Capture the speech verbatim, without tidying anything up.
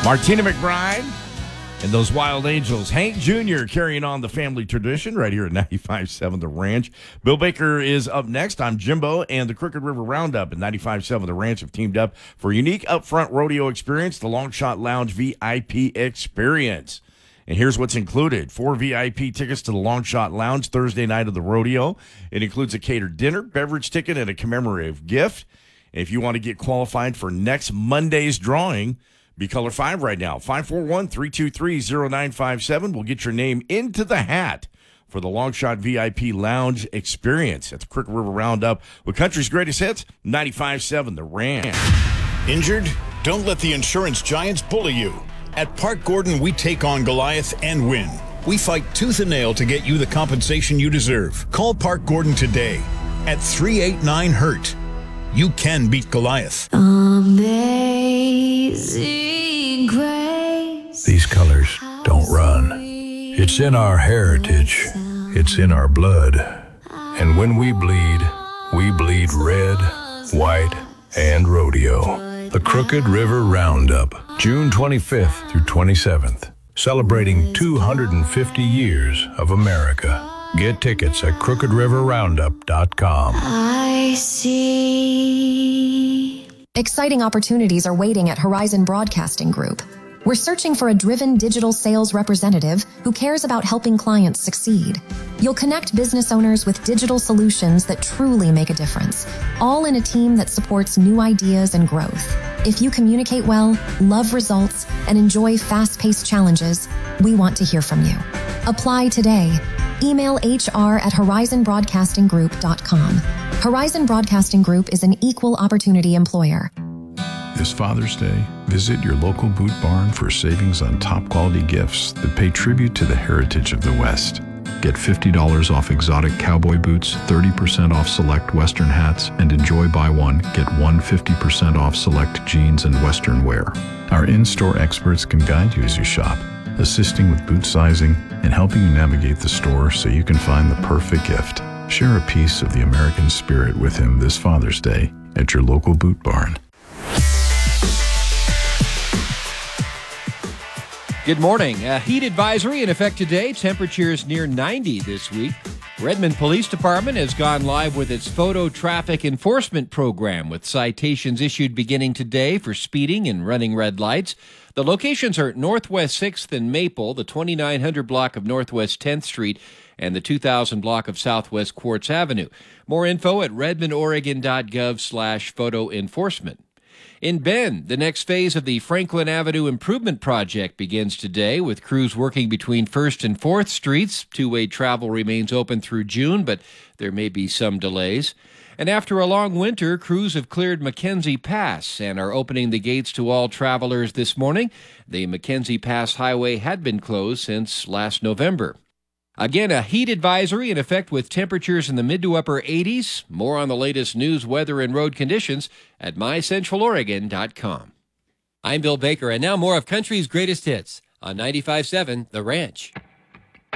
Martina McBride and those Wild Angels. Hank Junior carrying on the family tradition right here at ninety-five point seven The Ranch. Bill Baker is up next. I'm Jimbo, and the Crooked River Roundup at ninety-five point seven The Ranch have teamed up for a unique upfront rodeo experience, the Long Shot Lounge V I P experience. And here's what's included. Four V I P tickets to the Long Shot Lounge Thursday night of the rodeo. It includes a catered dinner, beverage ticket, and a commemorative gift. And if you want to get qualified for next Monday's drawing, be caller five right now. five four one, three two three, zero nine five seven. We'll get your name into the hat for the Long Shot V I P Lounge experience at the Crooked River Roundup with country's greatest hits, ninety-five point seven The Ranch. Injured? Don't let the insurance giants bully you. At Park Gordon, we take on Goliath and win. We fight tooth and nail to get you the compensation you deserve. Call Park Gordon today at three eight nine hurt. You can beat Goliath. Amazing grace. These colors don't run. It's in our heritage. It's in our blood. And when we bleed, we bleed red, white, and rodeo. The Crooked River Roundup, June twenty-fifth through twenty-seventh. Celebrating two hundred fifty years of America. Get tickets at crooked river roundup dot com. I see. Exciting opportunities are waiting at Horizon Broadcasting Group. We're searching for a driven digital sales representative who cares about helping clients succeed. You'll connect business owners with digital solutions that truly make a difference, all in a team that supports new ideas and growth. If you communicate well, love results, and enjoy fast-paced challenges, we want to hear from you. Apply today. Email H R at horizon broadcasting group dot com. Horizon Broadcasting Group is an equal opportunity employer. This Father's Day, visit your local Boot Barn for savings on top quality gifts that pay tribute to the heritage of the West. Get fifty dollars off exotic cowboy boots, thirty percent off select Western hats, and enjoy buy one, get one fifty percent off select jeans and Western wear. Our in-store experts can guide you as you shop, assisting with boot sizing and helping you navigate the store so you can find the perfect gift. Share a piece of the American spirit with him this Father's Day at your local Boot Barn. Good morning. A heat advisory in effect today. Temperatures near ninety this week. Redmond Police Department has gone live with its photo traffic enforcement program with citations issued beginning today for speeding and running red lights. The locations are Northwest sixth and Maple, the twenty-nine hundred block of Northwest tenth Street, and the two thousand block of Southwest Quartz Avenue. More info at redmond oregon dot gov slash photo enforcement. In Bend, the next phase of the Franklin Avenue Improvement Project begins today with crews working between first and fourth Streets. Two-way travel remains open through June, but there may be some delays. And after a long winter, crews have cleared Mackenzie Pass and are opening the gates to all travelers this morning. The Mackenzie Pass Highway had been closed since last November. Again, a heat advisory in effect with temperatures in the mid to upper eighties. More on the latest news, weather, and road conditions at my central oregon dot com. I'm Bill Baker, and now more of country's greatest hits on ninety-five point seven The Ranch.